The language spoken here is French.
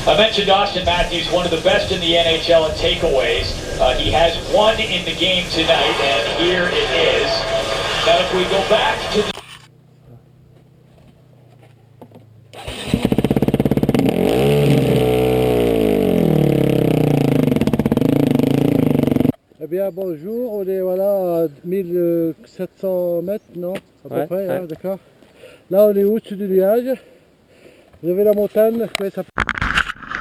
I mentioned Austin Matthews, one of the best in the NHL at takeaways. He has one in the game tonight, and here it is. Now, if we go back to the Eh bien bonjour, on est voilà à 1700 mètres, non? À peu près, hein, d'accord. Là on est au-dessus du nuage. Vous avez la montagne, comment ça s'appelle?